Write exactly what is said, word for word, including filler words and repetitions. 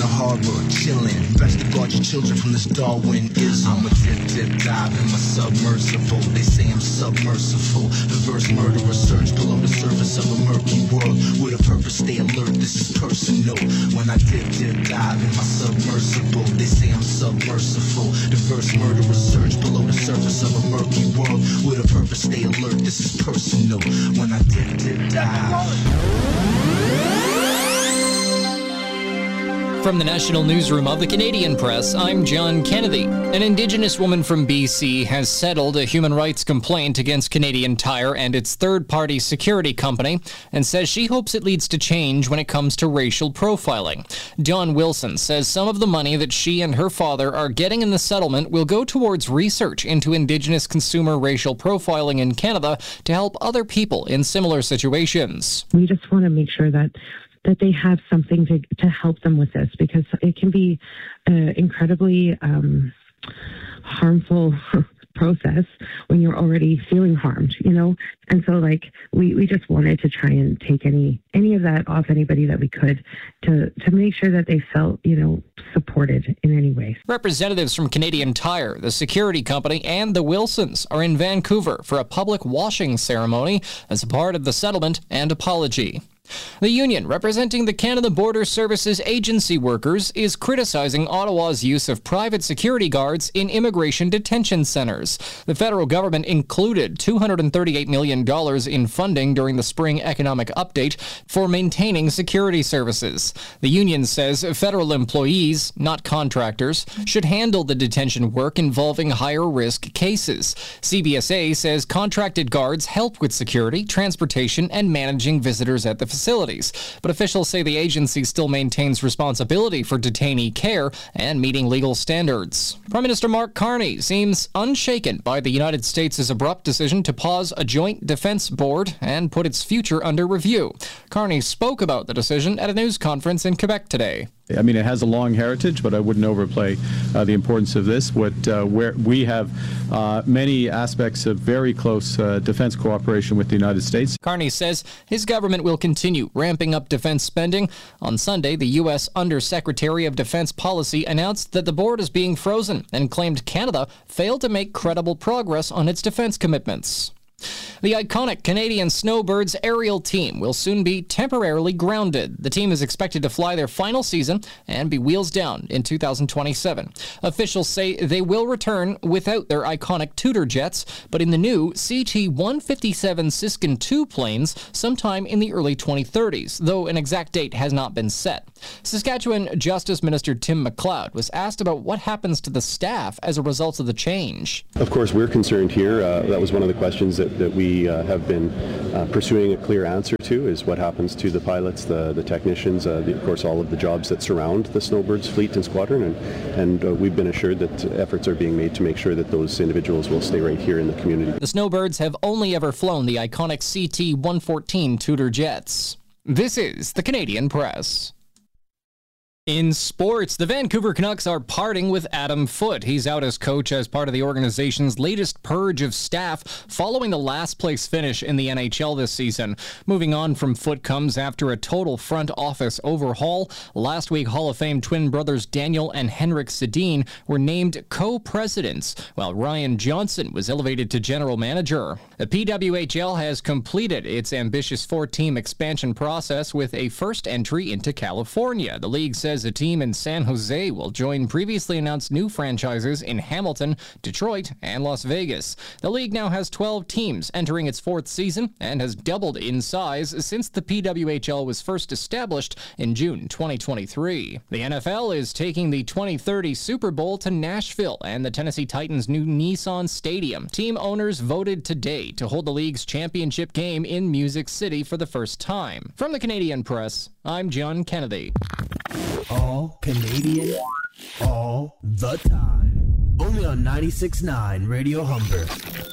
the harbor, chilling. Best to guard your children from this Darwinism. I'm a dip, dip, dive in my submersible. They say I'm submersible. Reverse murderer search below the surface of a murky world. With a purpose, stay alert, this is personal. When I dip, dip, dive in my submersible. They say I'm submersible. Reverse murderer search below the surface of a murky world. With a purpose, stay alert, this is personal. When I dip, dip, dive. From the National Newsroom of the Canadian Press, I'm John Kennedy. An Indigenous woman from B C has settled a human rights complaint against Canadian Tire and its third-party security company and says she hopes it leads to change when it comes to racial profiling. Dawn Wilson says some of the money that she and her father are getting in the settlement will go towards research into Indigenous consumer racial profiling in Canada to help other people in similar situations. We just want to make sure that that they have something to to help them with this, because it can be an incredibly um, harmful process when you're already feeling harmed, you know? And so, like, we, we just wanted to try and take any any of that off anybody that we could to, to make sure that they felt, you know, supported in any way. Representatives from Canadian Tire, the security company, and the Wilsons are in Vancouver for a public washing ceremony as a part of the settlement and apology. The union representing the Canada Border Services Agency workers is criticizing Ottawa's use of private security guards in immigration detention centers. The federal government included two hundred thirty-eight million dollars in funding during the spring economic update for maintaining security services. The union says federal employees, not contractors, should handle the detention work involving higher-risk cases. C B S A says contracted guards help with security, transportation, and managing visitors at the facilities, but officials say the agency still maintains responsibility for detainee care and meeting legal standards. Prime Minister Mark Carney seems unshaken by the United States' abrupt decision to pause a joint defense board and put its future under review. Carney spoke about the decision at a news conference in Quebec today. I mean, it has a long heritage, but I wouldn't overplay uh, the importance of this. What uh, where we have uh, many aspects of very close uh, defense cooperation with the United States. Carney says his government will continue ramping up defense spending. On Sunday, the U S Undersecretary of Defense Policy announced that the board is being frozen and claimed Canada failed to make credible progress on its defense commitments. The iconic Canadian Snowbirds aerial team will soon be temporarily grounded. The team is expected to fly their final season and be wheels down in two thousand twenty-seven. Officials say they will return without their iconic Tudor jets, but in the new C T one fifty-seven Siskin two planes sometime in the early twenty thirties, though an exact date has not been set. Saskatchewan Justice Minister Tim MacLeod was asked about what happens to the staff as a result of the change. Of course, we're concerned here. Uh, that was one of the questions that, that we uh, have been uh, pursuing a clear answer to, is what happens to the pilots, the, the technicians, uh, the, of course, all of the jobs that surround the Snowbirds fleet and squadron. And, and uh, we've been assured that efforts are being made to make sure that those individuals will stay right here in the community. The Snowbirds have only ever flown the iconic C T one fourteen Tudor jets. This is the Canadian Press. In sports, the Vancouver Canucks are parting with Adam Foote. He's out as coach as part of the organization's latest purge of staff following the last-place finish in the N H L this season. Moving on from Foote comes after a total front office overhaul. Last week, Hall of Fame twin brothers Daniel and Henrik Sedin were named co-presidents, while Ryan Johnson was elevated to general manager. The P W H L has completed its ambitious four-team expansion process with a first entry into California. The league says a team in San Jose will join previously announced new franchises in Hamilton, Detroit, and Las Vegas. The league now has twelve teams entering its fourth season and has doubled in size since the P W H L was first established in June twenty twenty-three. The N F L is taking the twenty thirty Super Bowl to Nashville and the Tennessee Titans' new Nissan Stadium. Team owners voted today to hold the league's championship game in Music City for the first time. From the Canadian Press, I'm John Kennedy. All Canadian, all the time. Only on ninety-six point nine Radio Humber.